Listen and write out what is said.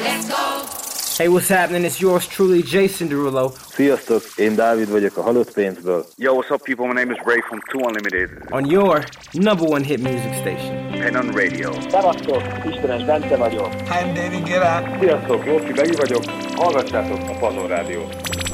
Hey, what's happening? It's yours truly, Jason Derulo. Sziasztok, én Dávid vagyok a Halott Pénzből. Yo, what's up, people? My name is Ray from Two Unlimited. On your number one hit music station. Pen on Radio. Szevasztok, Istenes Bence vagyok. Hi, I'm David Guetta. Sziasztok, Lóci Begi vagyok. Hallgassátok a Pazon Rádiót.